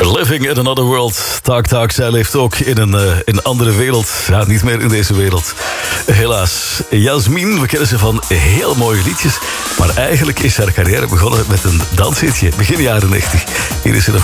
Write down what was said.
Living in Another World. Tak, zij leeft ook in een andere wereld. Ja, niet meer in deze wereld. Helaas. Jasmin, we kennen ze van heel mooie liedjes. Maar eigenlijk is haar carrière begonnen met een danshitje. Begin jaren 90. Hier is ze nog